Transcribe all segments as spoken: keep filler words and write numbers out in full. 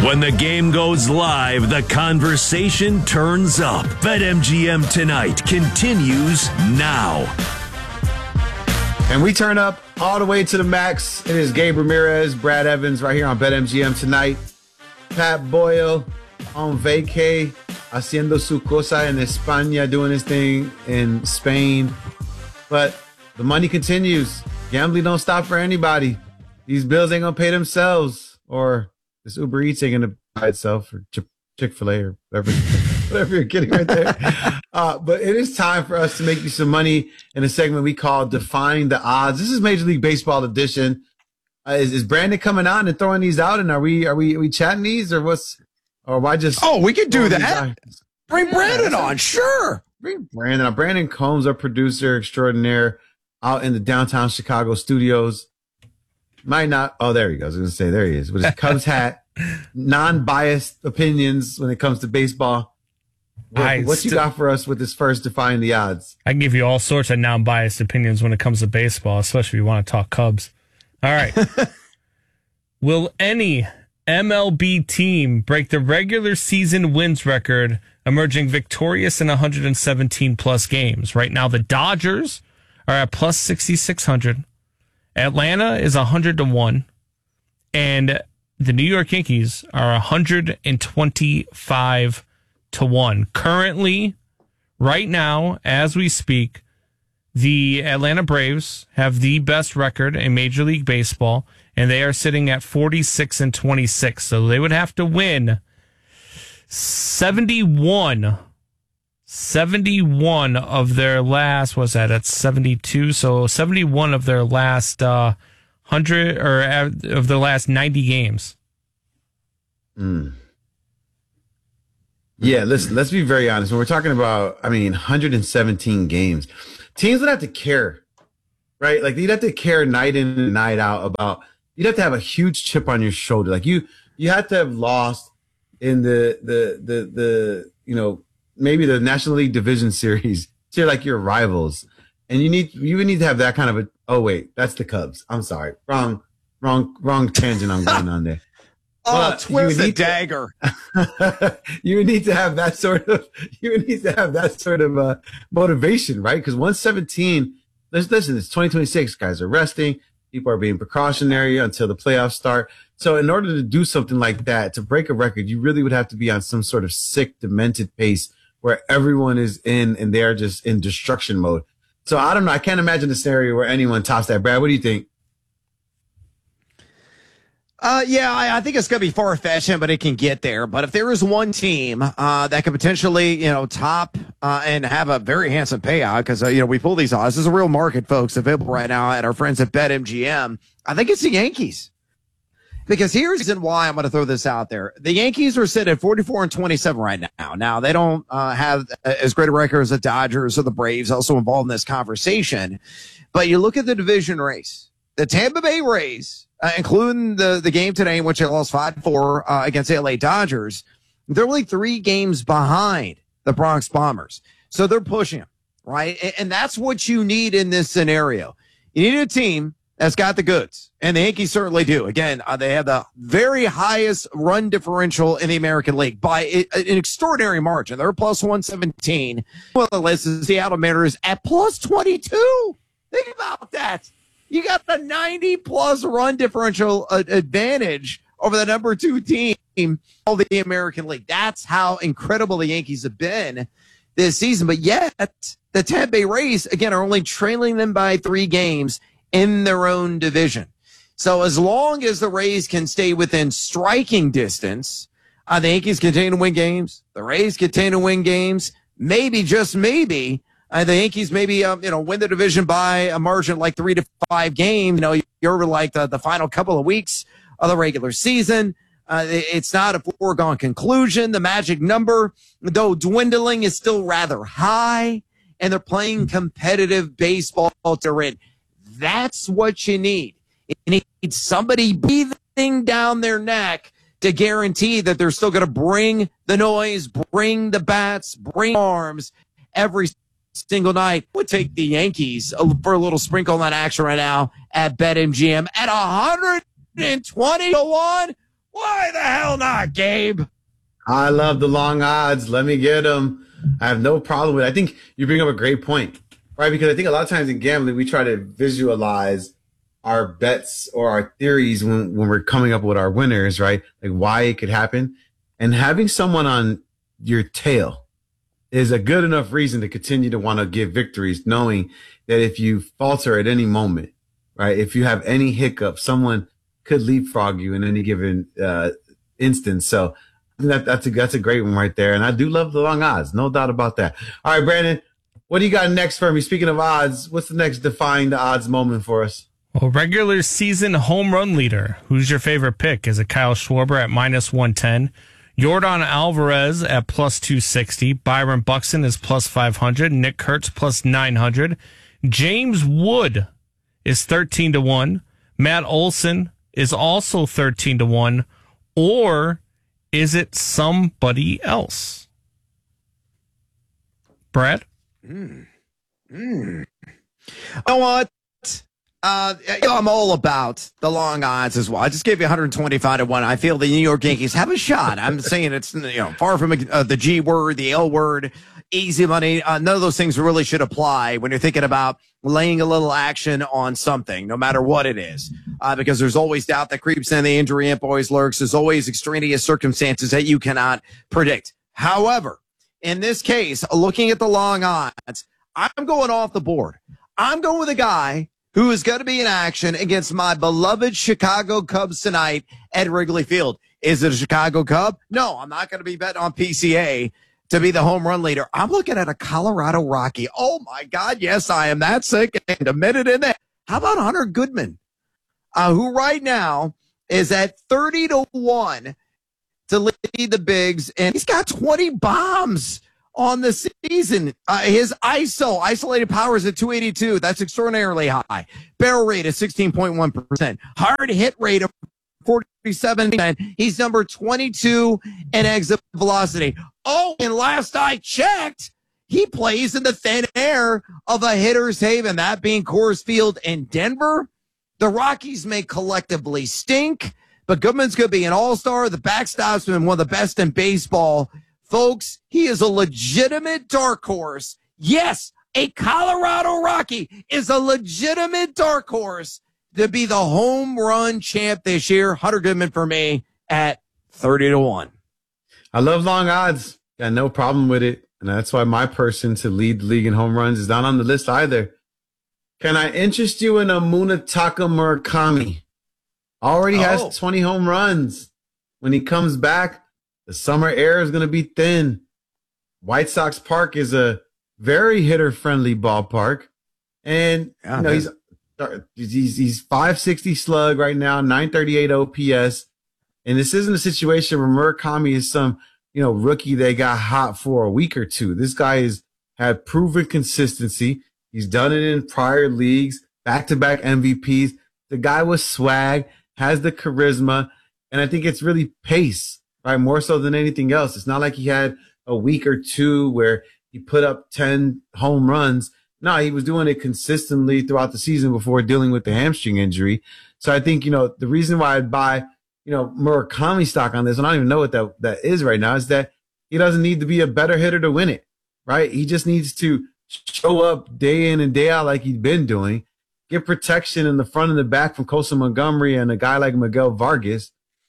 When the game goes live, the conversation turns up. BetMGM Tonight continues now. And we turn up all the way to the max. It is Gabe Ramirez, Brad Evans right here on BetMGM Tonight. Pat Boyle on vacay, haciendo su cosa en España, doing his thing in Spain. But the money continues. Gambling don't stop for anybody. These bills ain't going to pay themselves, or this Uber Eats ain't going to buy itself, or Ch- Chick-fil-A or whatever, whatever you're getting right there. Uh, but it is time for us to make you some money in a segment we call Defying the Odds. This is Major League Baseball edition. Uh, is, is Brandon coming on and throwing these out? And are we, are we, are we chatting these, or what's, or why just? Oh, we could do that. Bring Brandon yeah, on. Sure. Bring Brandon on. Brandon Combs, our producer extraordinaire out in the downtown Chicago studios. Might not. Oh, there he goes. I was going to say, there he is with his Cubs hat. Non-biased opinions when it comes to baseball. What, what st- you got for us with this first Defying the Odds? I can give you all sorts of non-biased opinions when it comes to baseball, especially if you want to talk Cubs. All right. Will any M L B team break the regular season wins record, emerging victorious in one hundred seventeen plus games? Right now, the Dodgers are at plus sixty-six hundred. Atlanta is one hundred to one. And the New York Yankees are one hundred twenty-five to one. Currently, right now, as we speak, the Atlanta Braves have the best record in Major League Baseball, and they are sitting at forty-six and twenty-six. So they would have to win seventy-one, seventy-one of their last, what's that? That's seventy-two. So seventy-one of their last uh, one hundred, or of the last ninety games. Mm. Yeah, listen, let's be very honest. When we're talking about, I mean, one hundred seventeen games, teams would have to care, right? Like, you'd have to care night in and night out about, you'd have to have a huge chip on your shoulder. Like, you, you had to have lost in the, the, the, the, you know, maybe the National League Division Series to like your rivals. And you need, you would need to have that kind of a, oh, wait, that's the Cubs. I'm sorry. Wrong, wrong, wrong tangent I'm going on there. Oh, but twist the dagger. To, you would need to have that sort of, you would need to have that sort of uh, motivation, right? Because one seventeen, listen, listen, it's twenty twenty-six, guys are resting. People are being precautionary until the playoffs start. So in order to do something like that, to break a record, you really would have to be on some sort of sick, demented pace where everyone is in and they're just in destruction mode. So I don't know. I can't imagine a scenario where anyone tops that. Brad, what do you think? Uh, yeah, I, I think it's going to be far-fetched, but it can get there. But if there is one team uh, that could potentially, you know, top uh, and have a very handsome payout, because, uh, you know, we pull these odds. There's a real market, folks, available right now at our friends at BetMGM. I think it's the Yankees. Because here's why I'm going to throw this out there. The Yankees are sitting at forty-four and twenty-seven right now. Now, they don't uh, have as great a record as the Dodgers or the Braves, also involved in this conversation. But you look at the division race. The Tampa Bay Rays, uh, including the, the game today in which they lost five four uh, against the L A Dodgers, they're only three games behind the Bronx Bombers. So they're pushing them, right? And, and that's what you need in this scenario. You need a team that's got the goods, and the Yankees certainly do. Again, uh, they have the very highest run differential in the American League by a, an extraordinary margin. They're plus one seventeen. Well, the list is Seattle Mariners at plus twenty-two. Think about that. You got the ninety plus run differential uh, advantage over the number two team of the American League. That's how incredible the Yankees have been this season. But yet, the Tampa Bay Rays, again, are only trailing them by three games in their own division. So as long as the Rays can stay within striking distance, uh, the Yankees continue to win games. The Rays continue to win games. Maybe, just maybe, Uh, the Yankees maybe, um, you know, win the division by a margin like three to five games. You know, you're over like the, the final couple of weeks of the regular season. Uh, it's not a foregone conclusion. The magic number, though dwindling, is still rather high, and they're playing competitive baseball to win. That's what you need. You need somebody breathing down their neck to guarantee that they're still going to bring the noise, bring the bats, bring arms every single night. Would take the Yankees for a little sprinkle on that action right now at BetMGM at one hundred twenty to one. Why the hell not, Gabe? I love the long odds. Let me get them. I have no problem with it. I think you bring up a great point, right? Because I think a lot of times in gambling, we try to visualize our bets or our theories when, when we're coming up with our winners, right? Like why it could happen. And having someone on your tail is a good enough reason to continue to want to give victories, knowing that if you falter at any moment, right? If you have any hiccup, someone could leapfrog you in any given uh, instance. So I think that, that's a, that's a great one right there. And I do love the long odds. No doubt about that. All right, Brandon, what do you got next for me? Speaking of odds, what's the next defying the odds moment for us? Well, regular season home run leader. Who's your favorite pick? Is it Kyle Schwarber at minus one ten? Yordan Alvarez at plus two sixty. Byron Buxton is plus five hundred. Nick Kurtz plus nine hundred. James Wood is thirteen to one. Matt Olson is also thirteen to one. Or is it somebody else? Brad? Mm. Mm. You know what? Uh, you know, I'm all about the long odds as well. I just gave you one twenty-five to one. I feel the New York Yankees have a shot. I'm saying it's, you know, far from uh, the G word, the L word, easy money. Uh, none of those things really should apply when you're thinking about laying a little action on something, no matter what it is, uh, because there's always doubt that creeps in. The injury imp always lurks. There's always extraneous circumstances that you cannot predict. However, in this case, looking at the long odds, I'm going off the board. I'm going with a guy who is going to be in action against my beloved Chicago Cubs tonight at Wrigley Field. Is it a Chicago Cub? No, I'm not going to be betting on P C A to be the home run leader. I'm looking at a Colorado Rocky. Oh, my God, yes, I am that sick and a minute in there. How about Hunter Goodman, uh, who right now is at thirty to one to lead the Bigs, and he's got twenty bombs on the season. Uh, his I S O, isolated power, is at two eighty-two. That's extraordinarily high. Barrel rate is sixteen point one percent. Hard hit rate of forty-seven percent. He's number twenty-two in exit velocity. Oh, and last I checked, he plays in the thin air of a hitter's haven, that being Coors Field in Denver. The Rockies may collectively stink, but Goodman's going to be an all-star. The backstop's been one of the best in baseball. Folks, he is a legitimate dark horse. Yes, a Colorado Rocky is a legitimate dark horse to be the home run champ this year. Hunter Goodman for me at thirty to one. I love long odds. Got no problem with it. And that's why my person to lead the league in home runs is not on the list either. Can I interest you in a Munetaka Murakami? Already has Oh. twenty home runs. When he comes back, the summer air is going to be thin. White Sox Park is a very hitter-friendly ballpark. And, Yeah, you know, he's, he's, he's five sixty slug right now, nine thirty-eight O P S. And this isn't a situation where Murakami is some, you know, rookie that got hot for a week or two. This guy has had proven consistency. He's done it in prior leagues, back-to-back M V Ps. The guy was swag, has the charisma, and I think it's really pace, right? More so than anything else. It's not like he had a week or two where he put up ten home runs. No, he was doing it consistently throughout the season before dealing with the hamstring injury. So I think, you know, the reason why I'd buy, you know, Murakami stock on this, and I don't even know what that, that is right now, is that he doesn't need to be a better hitter to win it, right? He just needs to show up day in and day out like he's been doing, get protection in the front and the back from Kosa Montgomery and a guy like Miguel Vargas,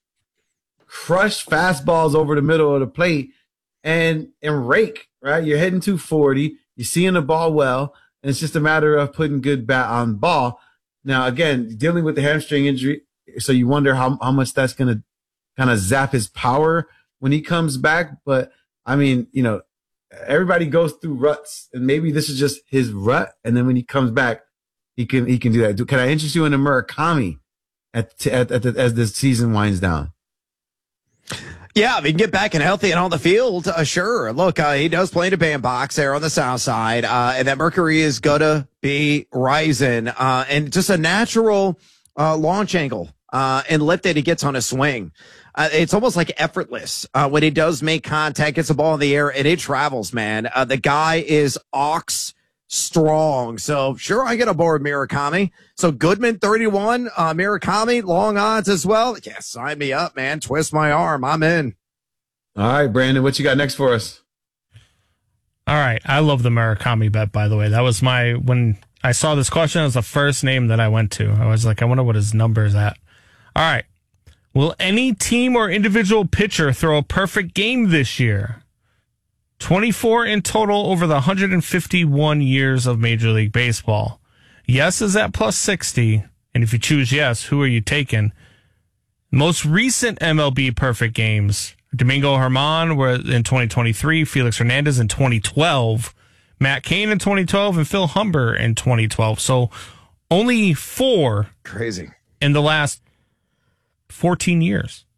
crush fastballs over the middle of the plate, and and rake, right? You're hitting two forty, you're seeing the ball well, and it's just a matter of putting good bat on ball. Now, again, dealing with the hamstring injury, so you wonder how, how much that's going to kind of zap his power when he comes back. But, I mean, you know, everybody goes through ruts, and maybe this is just his rut, and then when he comes back, he can he can do that. Can I interest you in a Murakami at, at, at the, as the season winds down? Yeah, if he can get back and healthy and on the field, uh, sure. Look, uh, he does play in a bandbox there on the south side, uh, and that Mercury is going to be rising. Uh, and just a natural uh, launch angle uh, and lift that he gets on a swing. Uh, it's almost like effortless uh, when he does make contact, gets the ball in the air, and it travels, man. Uh, the guy is aux strong. So sure, I get aboard Murakami. So Goodman, thirty-one, uh, Murakami, long odds as well. Yeah, sign me up, man. Twist my arm. I'm in. All right, Brandon, what you got next for us? All right. I love the Murakami bet, by the way. That was my, when I saw this question, it was the first name that I went to. I was like, I wonder what his number is at. All right. Will any team or individual pitcher throw a perfect game this year? twenty-four in total over the one hundred fifty-one years of Major League Baseball. Yes is at plus sixty. And if you choose yes, who are you taking? Most recent M L B perfect games. Domingo Germán were in twenty twenty-tee, Felix Hernandez in twenty twelve, Matt Cain in twenty twelve, and Phil Humber in twenty twelve. So only four Crazy. in the last fourteen years.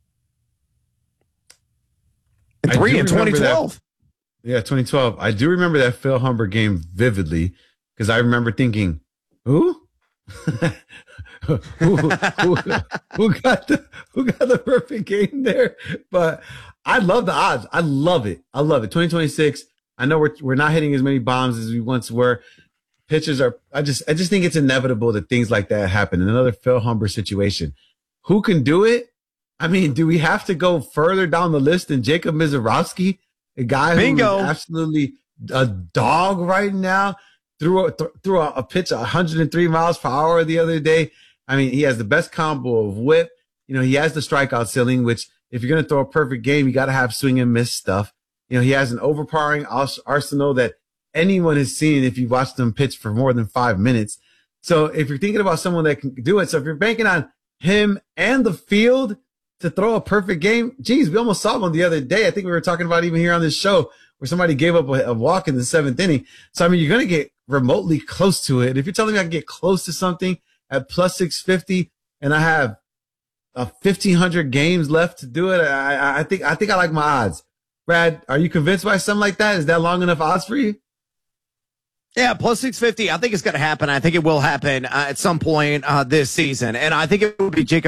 And three in twenty twelve. That, yeah, twenty twelve. I do remember that Phil Humber game vividly because I remember thinking, who? who, who, who, who got the who got the perfect game there? But I love the odds. I love it. I love it. twenty twenty-six. I know we're we're not hitting as many bombs as we once were. Pitchers are. I just I just think it's inevitable that things like that happen. In another Phil Humber situation, who can do it? I mean, do we have to go further down the list than Jacob Mizorowski, a guy Bingo. who's absolutely a dog right now? Threw a, th- threw a, a pitch one hundred three miles per hour the other day. I mean, he has the best combo of whip. You know, he has the strikeout ceiling, which if you're going to throw a perfect game, you got to have swing and miss stuff. You know, he has an overpowering arsenal that anyone has seen if you've watched him pitch for more than five minutes. So if you're thinking about someone that can do it, so if you're banking on him and the field to throw a perfect game, geez, we almost saw one the other day. I think we were talking about even here on this show where somebody gave up a, a walk in the seventh inning. So, I mean, you're going to get remotely close to it. If you're telling me I can get close to something at plus six fifty and I have uh, fifteen hundred games left to do it, I, I think, I think I like my odds. Brad, are you convinced by something like that? Is that long enough odds for you? Yeah, plus six fifty. I think it's going to happen. I think it will happen uh, at some point uh, this season. And I think it will be Jacob